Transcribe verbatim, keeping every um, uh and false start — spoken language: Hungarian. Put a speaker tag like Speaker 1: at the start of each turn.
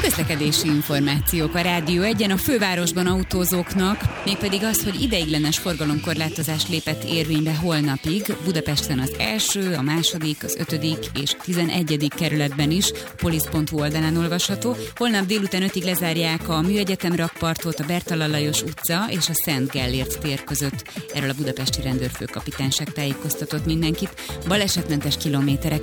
Speaker 1: Közlekedési információk a Rádió Egyen a fővárosban autózóknak, mégpedig az, hogy ideiglenes forgalomkorlátozás lépett érvénybe holnapig, Budapesten az első, a második, az ötödik és tizenegyedik kerületben is, polisz pont hu oldalán olvasható. Holnap délután ötig lezárják a Műegyetem rakpartot, a Bertalan Lajos utca és a Szent Gellért tér között. Erről a budapesti rendőrfőkapitányság tájékoztatott mindenkit. Balesetmentes kilométerek